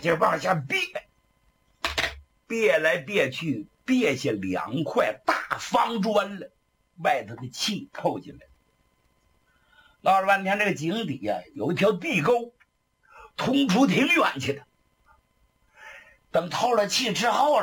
劲往下别，别来别去，别下2块大方砖了，外头的气透进来。闹了半天，这个井底呀有一条地沟，通出挺远去的。等透了气之后